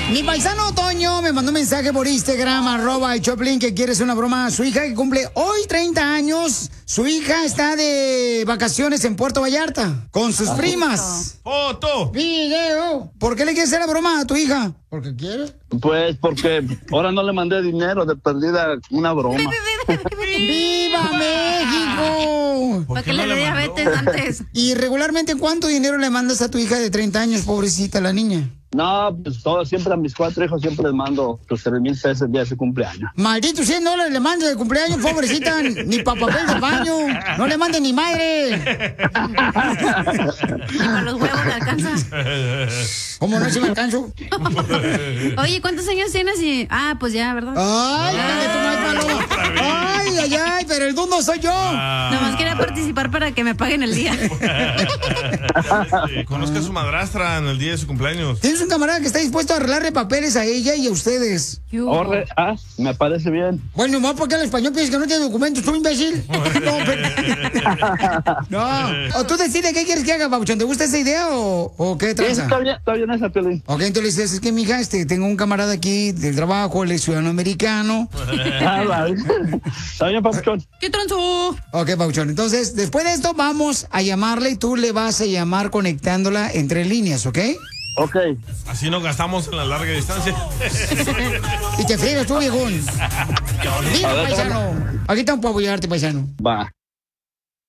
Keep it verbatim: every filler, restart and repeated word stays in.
Mi paisano Toño me mandó un mensaje por Instagram, arroba el Choplin, que quiere hacer una broma a su hija que cumple hoy treinta años. Su hija está de vacaciones en Puerto Vallarta con sus ah, primas. ¡Foto! ¡Video! ¿Por qué le quieres hacer la broma a tu hija? ¿Porque quiere? Pues porque ahora no le mandé dinero, de perdida una broma. ¡Viva México! ¿Para qué le dé diabetes antes? ¿Y regularmente cuánto dinero le mandas a tu hija de treinta años, pobrecita la niña? No, pues todo, siempre a mis cuatro hijos siempre les mando tus tres mil pesos el día de su cumpleaños. Maldito cien dólares le mandas de cumpleaños, pobrecita, ni pa' papel de baño, no le mande ni madre. Ni para los huevos le alcanza. ¿Cómo no, si me alcanzo? Oye, ¿cuántos años tienes? Y... Ah, pues ya, ¿verdad? Ay, dale, tú no es malo. Ay, ay, ay, pero el dundo soy yo. Ah. Nomás quería participar para que me paguen el día. Sí, conozca a su madrastra en el día de su cumpleaños. Tienes un camarada que está dispuesto a arreglarle papeles a ella y a ustedes. Orre, ah, me parece bien. Bueno, más porque el español piensas que no tiene documentos, tú imbécil. No, pero... no. O tú decides qué quieres que haga, Pauchón. ¿Te gusta esa idea o, o qué tranza? Sí, está bien, está bien esa, Piolín. Ok, entonces dices, es que mija, este, tengo un camarada aquí del trabajo, él es ciudadano americano. Ah, vale. Está bien, Pauchón. ¿Qué tranzó? Ok, Pauchón. Entonces, después de esto, vamos a llamarle y tú le vas a llamar conectándola entre líneas, ¿ok? Ok. Así no gastamos en la larga distancia. Y te fríes tú, viejón. Mira, paisano. Aquí está un para apoyarte, paisano. Va.